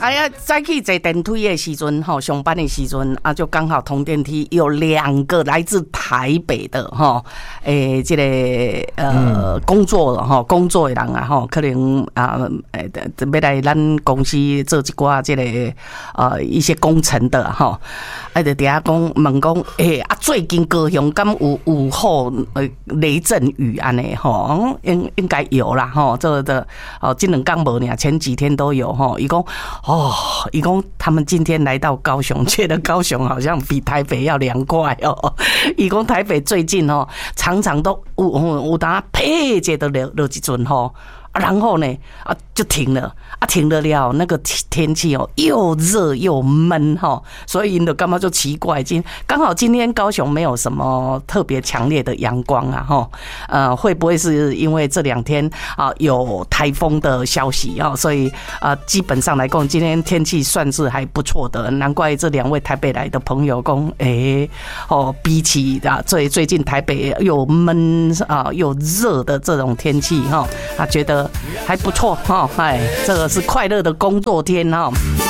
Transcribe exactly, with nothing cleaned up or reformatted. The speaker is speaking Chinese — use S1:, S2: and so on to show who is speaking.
S1: 哎呀，早起坐电梯的时阵，吼，上班的时阵啊，就刚好同电梯有两个来自台北的哈，诶，这个呃工作了哈，工作的人啊哈，可能啊，诶，要来咱公司做一寡这个呃一些工程的哈，啊，就底下讲问讲，诶啊，最近高雄敢有有好呃雷阵雨安尼吼，应应该有啦吼，这个的哦，这两天无呢，前几天都有吼，伊讲。哦，一共他们今天来到高雄，觉得高雄好像比台北要凉快哦。一共台北最近哦，常常都有有当啪接的落落一阵吼。然后呢，啊，就停了，啊，停了了，那个天气哦，又热又闷哈，所以呢，干嘛就奇怪，今刚好今天高雄没有什么特别强烈的阳光啊哈，呃，会不会是因为这两天啊有台风的消息啊，所以啊，基本上来讲，今天天气算是还不错的，难怪这两位台北来的朋友讲，哎，哦，比起啊最最近台北又闷啊又热的这种天气哈，他觉得。还不错哈，哎，这个是快乐的工作天哈。